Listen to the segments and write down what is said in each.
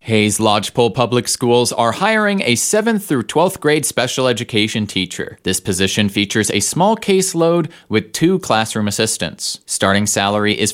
Hayes Lodgepole Public Schools are hiring a 7th through 12th grade special education teacher. This position features a small caseload with 2 classroom assistants. Starting salary is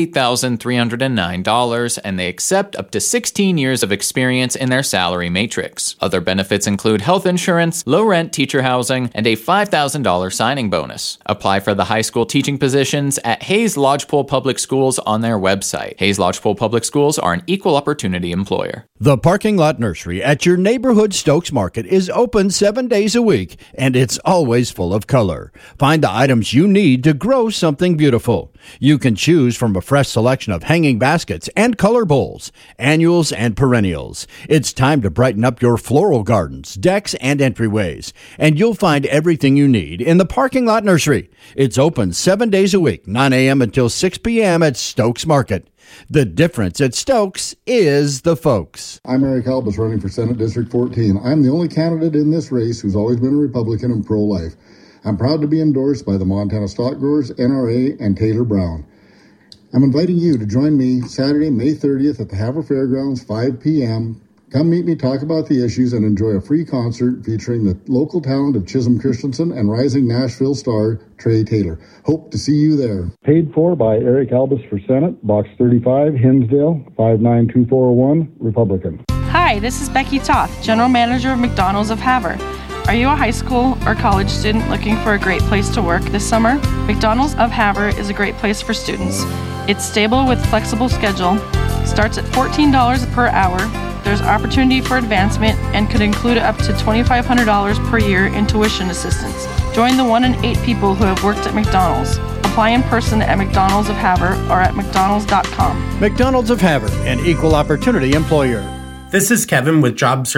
$48,309, and they accept up to 16 years of experience in their salary matrix. Other benefits include health insurance, low-rent teacher housing, and a $5,000 signing bonus. Apply for the high school teaching positions at Hayes Lodgepole Public Schools on their website. Hayes Lodgepole Public Schools are an equal opportunity employer. The Parking Lot Nursery at your neighborhood Stokes Market is open 7 days a week, and it's always full of color. Find the items you need to grow something beautiful. You can choose from a fresh selection of hanging baskets and color bowls, annuals and perennials. It's time to brighten up your floral gardens, decks, and entryways, and you'll find everything you need in the Parking Lot Nursery. It's open 7 days a week, 9 a.m. until 6 p.m. at Stokes Market. The difference at Stokes is the folks. I'm Eric Albus, running for Senate District 14. I'm the only candidate in this race who's always been a Republican and pro-life. I'm proud to be endorsed by the Montana Stock Growers, NRA, and Taylor Brown. I'm inviting you to join me Saturday, May 30th at the Havre Fairgrounds, 5 p.m. Come meet me, talk about the issues, and enjoy a free concert featuring the local talent of Chisholm Christensen and rising Nashville star Trey Taylor. Hope to see you there. Paid for by Eric Albus for Senate, Box 35, Hinsdale, 59241, Republican. Hi, this is Becky Toth, General Manager of McDonald's of Havre. Are you a high school or college student looking for a great place to work this summer? McDonald's of Havre is a great place for students. It's stable with flexible schedule, starts at $14 per hour. There's opportunity for advancement and could include up to $2,500 per year in tuition assistance. Join the 1 in 8 people who have worked at McDonald's. Apply in person at McDonald's of Havre or at mcdonalds.com. McDonald's of Havre, an equal opportunity employer. This is Kevin with Job Search